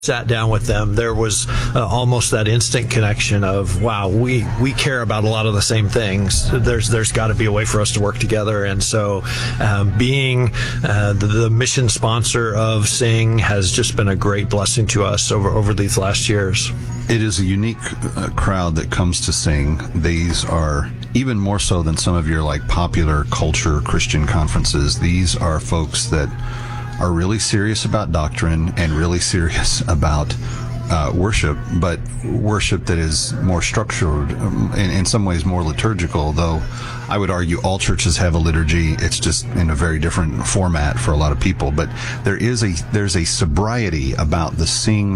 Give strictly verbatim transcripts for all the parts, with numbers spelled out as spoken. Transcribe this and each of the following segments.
sat down with them, there was uh, almost that instant connection of, wow, we we care about a lot of the same things. There's there's got to be a way for us to work together. And so um, being uh, the, the mission sponsor of Sing has just been a great blessing to us over, over these last years. It is a unique uh, crowd that comes to Sing. These are, even more so than some of your like popular culture Christian conferences, these are folks that are really serious about doctrine and really serious about uh, worship, but worship that is more structured, um, in, in some ways more liturgical, though I would argue all churches have a liturgy. It's just in a very different format for a lot of people. But there is a there's a sobriety about the Sing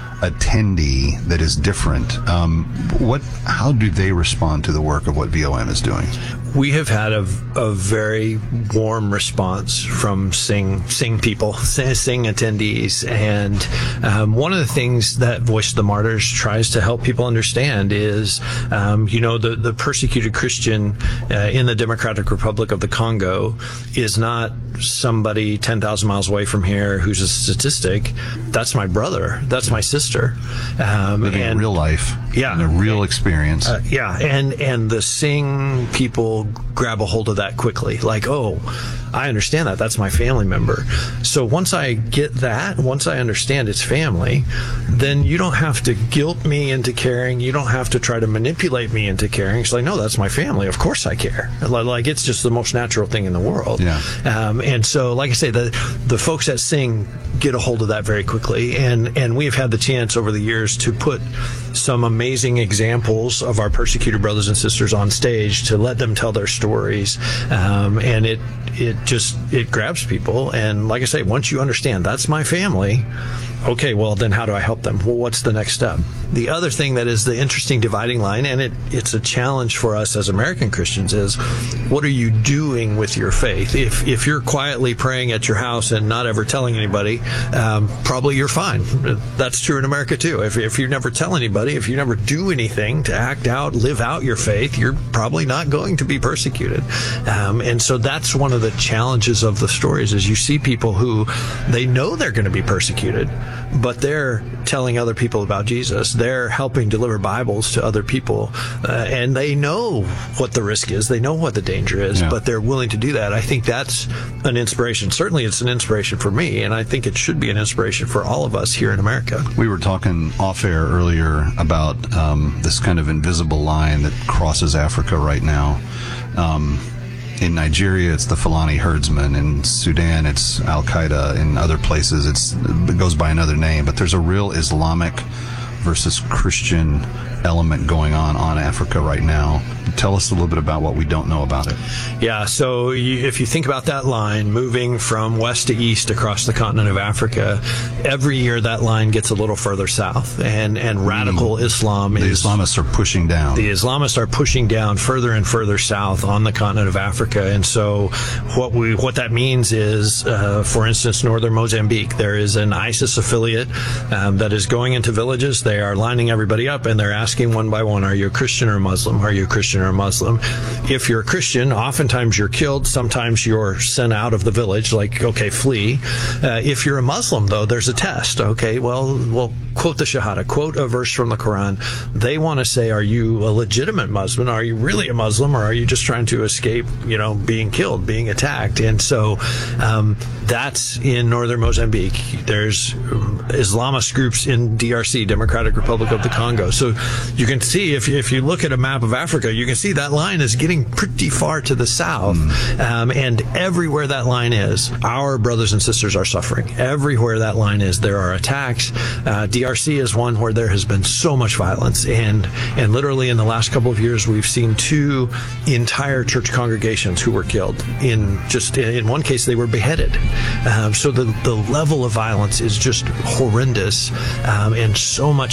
attendee that is different. Um, what? How do they respond to the work of what V O M is doing? We have had a, a very warm response from Sing Sing people, Sing attendees, and um, one of the things that Voice of the Martyrs tries to help people understand is, um, you know, the the persecuted Christian uh, in the Democratic Republic of the Congo is not somebody ten thousand miles away from here who's a statistic. That's my brother. That's my sister. Um, Living and, real life. Yeah. And a real experience. Uh, yeah. And, and the Sing people grab a hold of that quickly. Like, oh, I understand that. That's my family member. So once I get that, once I understand it's family, then you don't have to guilt me into caring. You don't have to try to manipulate me into caring. It's like, no, that's my family. Of course I care. Like, it's just the most natural thing in the world. Yeah. Um, and so, like I say, the the folks at Sing get a hold of that very quickly. And, and we've had the chance over the years to put some amazing examples of our persecuted brothers and sisters on stage to let them tell their stories. Um, and it, it just, it grabs people. And like I say, once you understand that's my family, okay, well, then how do I help them? Well, what's the next step? The other thing that is the interesting dividing line, and it, it's a challenge for us as American Christians, is what are you doing with your faith? If if you're quietly praying at your house and not ever telling anybody, um, probably you're fine. That's true in America too. If, if you never tell anybody, if you never do anything to act out, live out your faith, you're probably not going to be persecuted. Um, and so that's one of the challenges of the stories, is you see people who, they know they're going to be persecuted, but they're telling other people about Jesus. They're helping deliver Bibles to other people, uh, and they know what the risk is. They know what the danger is, yeah. but they're willing to do that. I think that's an inspiration. Certainly it's an inspiration for me, and I think it should be an inspiration for all of us here in America. We were talking off air earlier about um, this kind of invisible line that crosses Africa right now. Um, In Nigeria, it's the Fulani herdsmen. In Sudan, it's Al-Qaeda. In other places, it's, it goes by another name. But there's a real Islamic versus Christian element going on on Africa right now. Tell us a little bit about what we don't know about it. Yeah, so you, if you think about that line moving from west to east across the continent of Africa, every year that line gets a little further south, and, and radical mm. Islam the is... The Islamists are pushing down. The Islamists are pushing down further and further south on the continent of Africa, and so what we what that means is, uh, for instance, northern Mozambique, there is an ISIS affiliate um, that is going into villages. They are lining everybody up, and they're asking one by one, are you a Christian or a Muslim? Are you a Christian or a Muslim? If you're a Christian, oftentimes you're killed. Sometimes you're sent out of the village, like, okay, flee. Uh, if you're a Muslim, though, there's a test. Okay, well, well, quote the Shahada, quote a verse from the Quran. They want to say, are you a legitimate Muslim? Are you really a Muslim? Or are you just trying to escape, you know, being killed, being attacked? And so um, that's in northern Mozambique. There's um, Islamist groups in D R C, Democratic Republic of the Congo. So you can see, if, if you look at a map of Africa, you can see that line is getting pretty far to the south. Mm. Um, and everywhere that line is, our brothers and sisters are suffering. Everywhere that line is, there are attacks. Uh, D R C is one where there has been so much violence. And, and literally in the last couple of years, we've seen two entire church congregations who were killed. In just, in one case, they were beheaded. Um, so the, the level of violence is just horrendous. Um, and so much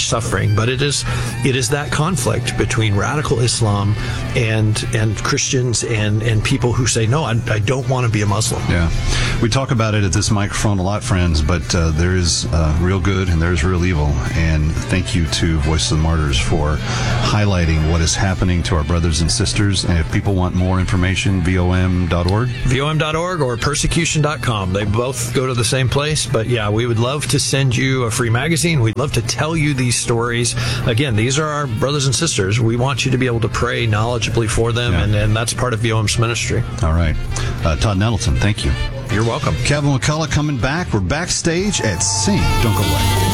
much suffering. But it is it is that conflict between radical Islam and and Christians and, and people who say, no, I, I don't want to be a Muslim. Yeah. We talk about it at this microphone a lot, friends, but uh, there is uh, real good and there's real evil. And thank you to Voice of the Martyrs for highlighting what is happening to our brothers and sisters. And if people want more information, V O M dot org? V O M dot org or persecution dot com. They both go to the same place. But yeah, we would love to send you a free magazine. We'd love to tell you these stories. Again, these are our brothers and sisters. We want you to be able to pray knowledgeably for them, yeah. and, and that's part of V O M's ministry. All right. Uh, Todd Nettleton, thank you. You're welcome. Kevin McCullough coming back. We're backstage at Sing. Don't go away.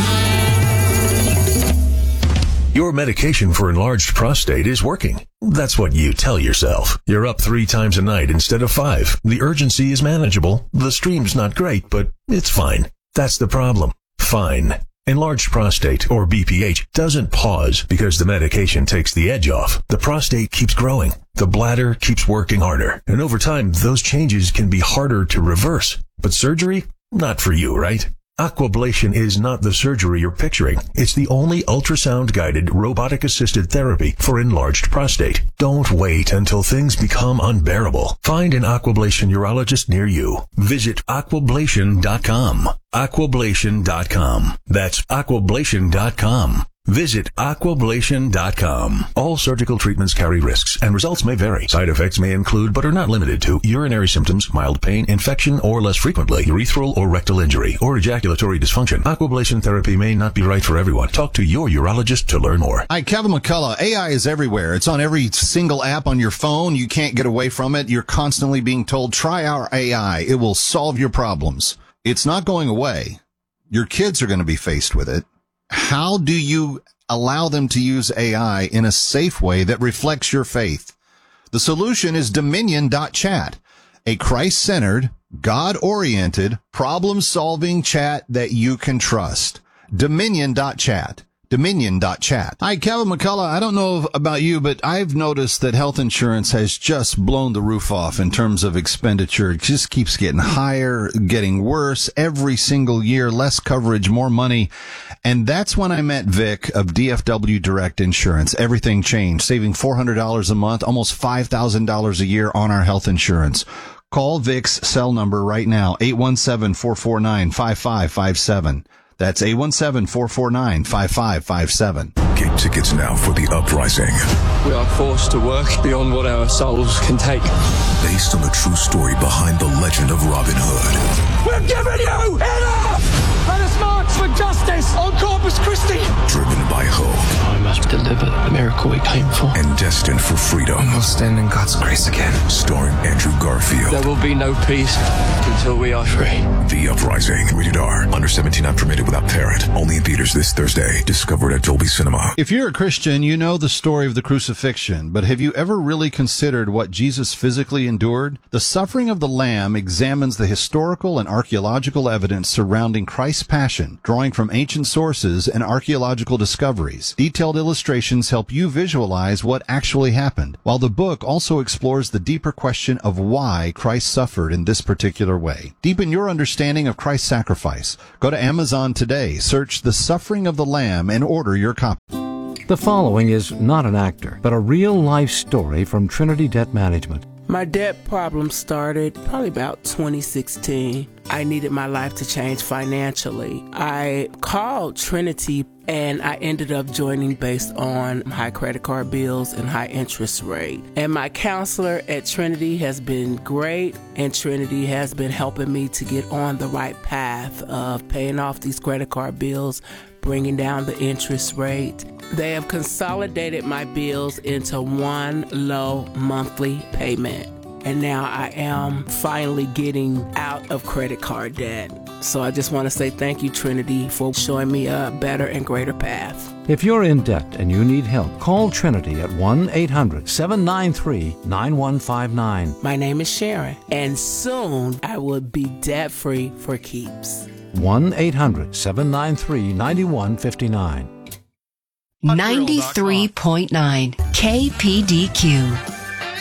Your medication for enlarged prostate is working. That's what you tell yourself. You're up three times a night instead of five. The urgency is manageable. The stream's not great, but it's fine. That's the problem. Fine. Enlarged prostate, or B P H, doesn't pause because the medication takes the edge off. The prostate keeps growing. The bladder keeps working harder. And over time, those changes can be harder to reverse. But surgery? Not for you, right? Aquablation is not the surgery you're picturing. It's the only ultrasound-guided, robotic-assisted therapy for enlarged prostate. Don't wait until things become unbearable. Find an Aquablation urologist near you. Visit aquablation dot com. aquablation dot com. That's aquablation dot com. Visit aquablation dot com. All surgical treatments carry risks, and results may vary. Side effects may include, but are not limited to, urinary symptoms, mild pain, infection, or less frequently, urethral or rectal injury, or ejaculatory dysfunction. Aquablation therapy may not be right for everyone. Talk to your urologist to learn more. Hi, Kevin McCullough. A I is everywhere. It's on every single app on your phone. You can't get away from it. You're constantly being told, try our A I. It will solve your problems. It's not going away. Your kids are going to be faced with it. How do you allow them to use A I in a safe way that reflects your faith? The solution is Dominion dot chat, a Christ-centered, God-oriented, problem-solving chat that you can trust. Dominion dot chat. Dominion dot chat. Hi, Kevin McCullough. I don't know about you, but I've noticed that health insurance has just blown the roof off in terms of expenditure. It just keeps getting higher, getting worse every single year, less coverage, more money. And that's when I met Vic of D F W Direct Insurance. Everything changed, saving four hundred dollars a month, almost five thousand dollars a year on our health insurance. Call Vic's cell number right now, eight one seven, four four nine, five five five seven. That's eight one seven, four four nine, five five five seven. Get tickets now for The Uprising. We are forced to work beyond what our souls can take. Based on the true story behind the legend of Robin Hood. We're giving you enough! Let us march for justice on Corpus Christi! Driven by hope. I must deliver the miracle we came for. And destined for freedom. We'll stand in God's grace again. Starring Andrew Garfield. There will be no peace until we are free. The Uprising. Rated R. Under seventeen, not permitted without parent. Only in theaters this Thursday. Discovered at Dolby Cinema. If you're a Christian, you know the story of the crucifixion, but have you ever really considered what Jesus physically endured? The Suffering of the Lamb examines the historical and archaeological evidence surrounding Christ's passion, drawing from ancient sources and archaeological discoveries. Detailed illustrations help you visualize what actually happened, while the book also explores the deeper question of why Christ suffered in this particular way. Deepen your understanding of Christ's sacrifice. Go to Amazon today, search The Suffering of the Lamb, and order your copy. The following is not an actor, but a real-life story from Trinity Debt Management. My debt problem started probably about twenty sixteen. I needed my life to change financially. I called Trinity and I ended up joining based on high credit card bills and high interest rate. And my counselor at Trinity has been great, and Trinity has been helping me to get on the right path of paying off these credit card bills, bringing down the interest rate. They have consolidated my bills into one low monthly payment. And now I am finally getting out of credit card debt. So I just want to say thank you, Trinity, for showing me a better and greater path. If you're in debt and you need help, call Trinity at one eight hundred, seven nine three, nine one five nine. My name is Sharon, and soon I will be debt-free for keeps. one eight hundred, seven nine three, nine one five nine. ninety-three point nine K P D Q,